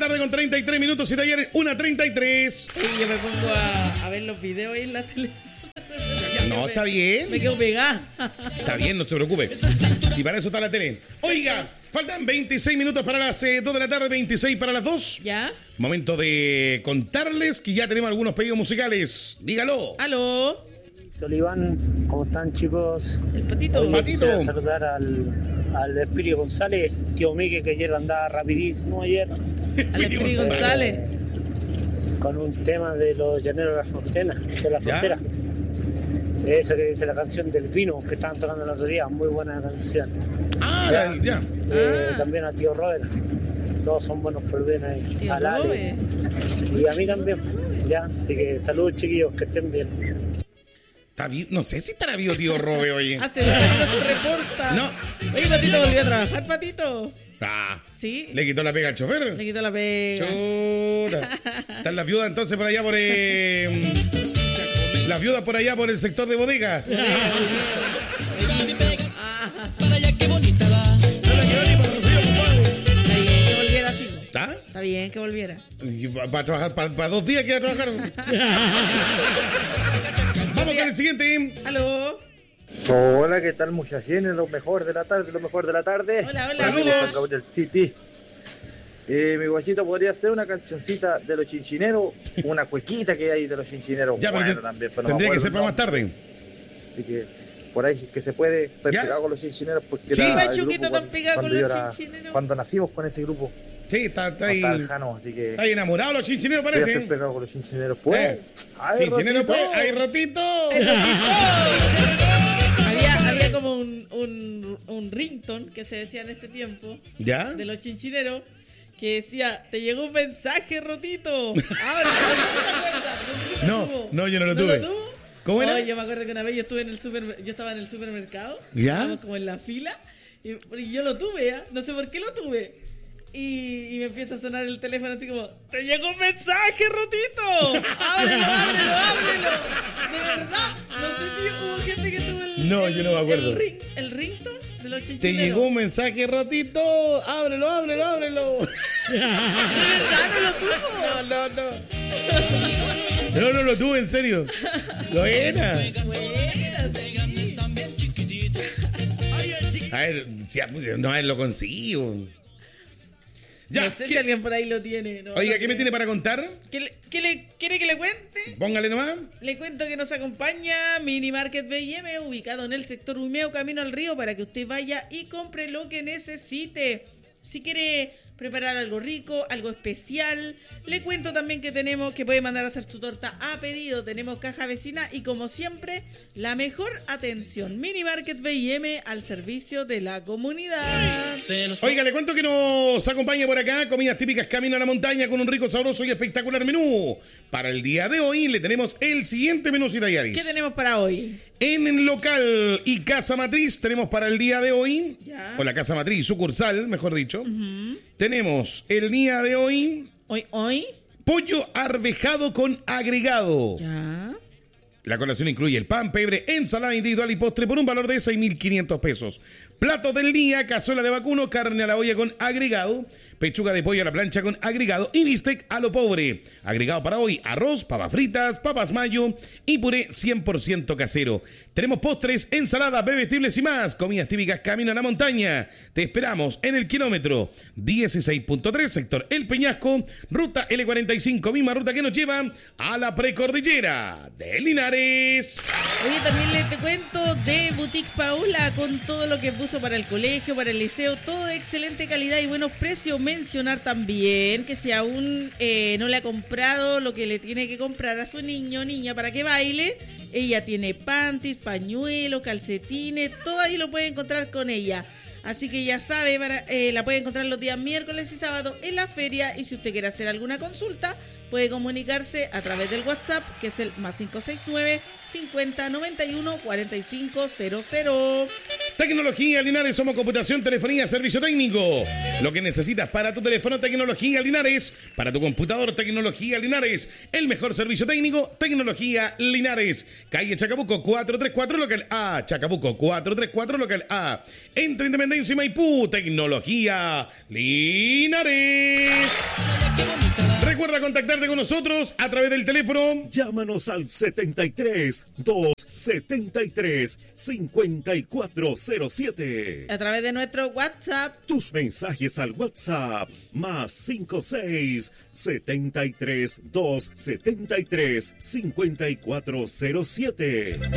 tarde con 33 minutos y Talleres 1:33. Sí, yo me pongo a ver los videos ahí en la tele. No, está bien. Me quedo pegada. Está bien, no se preocupe. Y para eso está la tele. Oiga, faltan 26 minutos para las 2 de la tarde, 26 para las 2. ¿Ya? Momento de contarles que ya tenemos algunos pedidos musicales. Dígalo. ¿Aló? Soliván, ¿cómo están, chicos? El patito. Hoy Patito. quisiera saludar al Espíritu González, tío Miguel, que ayer andaba rapidísimo ayer Al Espíritu González. con un tema de los llaneros de la frontera. ¿Ya? Eso que dice la canción del vino que estaban tocando el otro día, muy buena canción. Ya. También a tío Robert, todos son buenos por bien ahí. Tío Al Ale. Robert. Y a mí también, ya. Así que saludos, chiquillos, que estén bien. Está vivo. No sé si estará vivo tío Robe hoy. Hace rato reporta. No. Oye, Patito, volvió a trabajar, Patito. Sí. ¿Le quitó la pega al chofer? Le quitó la pega. Chuta. Están las viudas entonces por allá por... las viudas por allá por el sector de bodega. Está bien que volviera así. ¿Está? Está bien que volviera. Va a trabajar para 2 días que va a trabajar. Vamos con el siguiente. ¿Aló? Hola, ¿qué tal, muchachines? Lo mejor de la tarde, lo mejor de la tarde. Hola, hola. Saludos. Gabriel City. Mi guachito podría hacer una cancioncita de los chinchineros, una cuequita que hay de los chinchineros. Ya, pero bueno, también, pero no tendría me que acuerdo ser el para más nombre. tarde. Así que por ahí sí que se puede. Estoy ¿Ya? pegado con los chinchineros porque Sí, era el Pachuquito grupo tan pegado con cuando los yo era- chinchineros. cuando nacimos con ese grupo. Sí, está ahí. Está lejano, así que Está ahí enamorado los chinchineros, yo parece. estoy pegado con los chinchineros. Pues, ay, Chinchineros, Rotito. pues. ¡Ay, Rotito! Había como un ringtone que se decía en ese tiempo ¿Ya? de los chinchineros que decía, te llegó un mensaje, Rotito. Ahora, No, yo no lo tuve. tuvo? ¿Cómo era? Yo me acuerdo que una vez yo estaba en el supermercado, ¿Ya? estábamos como en la fila, y yo lo tuve, ¿eh? No sé por qué lo tuve. Y me empieza a sonar el teléfono así como, ¡te llegó un mensaje, Rotito! ¡Ábrelo! De verdad, no sé si hubo gente que tuvo No, yo no me acuerdo. el ringtone de los Te chinchineros. llegó un mensaje, Rotito. Ábrelo. ¿De verdad no lo tuvo? No lo tuve, en serio. Buena. A ver, no, a ver, lo consigo. Ya, No sé si alguien por ahí lo tiene. No, oiga, no ¿qué me creo. tiene para contar? ¿Quiere que le cuente? Póngale nomás. Le cuento que nos acompaña Mini Market B&M, ubicado en el sector Humeo, camino al río, para que usted vaya y compre lo que necesite. Si quiere preparar algo rico, algo especial, le cuento también que puede mandar a hacer su torta a pedido. Tenemos caja vecina y, como siempre, la mejor atención. Mini Market B&M al servicio de la comunidad. Oiga, le cuento que nos acompaña por acá comidas típicas Camino a la Montaña con un rico, sabroso y espectacular menú. Para el día de hoy le tenemos el siguiente menú, Citayaris. ¿Qué tenemos para hoy? En el local y Casa Matriz tenemos para el día de hoy, Ya. o la Casa Matriz, sucursal, mejor dicho, tenemos el día de hoy Hoy. pollo arvejado con agregado. Ya. La colación incluye el pan, pebre, ensalada individual y postre por un valor de 6.500 pesos. Platos del día, cazuela de vacuno, carne a la olla con agregado, pechuga de pollo a la plancha con agregado y bistec a lo pobre. Agregado para hoy, arroz, papas fritas, papas mayo y puré 100% casero. Tenemos postres, ensaladas, bebestibles y más. Comidas típicas Camino a la Montaña. Te esperamos en el kilómetro 16.3, sector El Peñasco, ruta L45, misma ruta que nos lleva a la precordillera de Linares. Oye, también te cuento de Boutique Paula, con todo lo que puso para el colegio, para el liceo, todo de excelente calidad y buenos precios. Mencionar también que si aún no le ha comprado lo que le tiene que comprar a su niño o niña para que baile, ella tiene panties, pañuelos, calcetines, todo ahí lo puede encontrar con ella. Así que ya sabe, la puede encontrar los días miércoles y sábado en la feria. Y si usted quiere hacer alguna consulta, puede comunicarse a través del WhatsApp, que es el +569 50 91 45 00. Tecnología Linares, somos computación, telefonía, servicio técnico. Lo que necesitas para tu teléfono, Tecnología Linares. Para tu computador, Tecnología Linares. El mejor servicio técnico, Tecnología Linares. Calle Chacabuco 434, local A. Chacabuco 434, local A. Entre Independencia y Maipú, Tecnología Linares. Recuerda contactarte con nosotros a través del teléfono. Llámanos al 73 273 5407. A través de nuestro WhatsApp. Tus mensajes al WhatsApp más 56 73 273 5407.